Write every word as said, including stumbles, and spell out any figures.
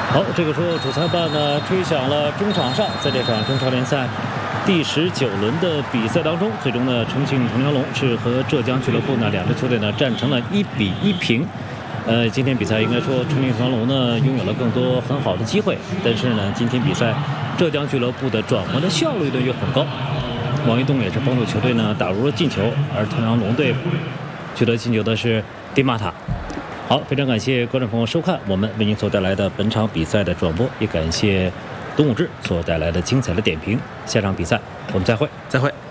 好，这个时候主裁判呢吹响了中场上，在这场中超联赛第十九轮的比赛当中，最终呢，重庆铜梁龙是和浙江俱乐部呢两支球队呢战成了一比一平。呃，今天比赛应该说重庆铜梁龙呢拥有了更多很好的机会，但是呢，今天比赛浙江俱乐部的转换的效率呢又很高，王一东也是帮助球队呢打入了进球，而铜梁龙队取得进球的是迪马塔。好，非常感谢观众朋友收看我们为您所带来的本场比赛的转播，也感谢董武志所带来的精彩的点评。下场比赛我们再会， 再会。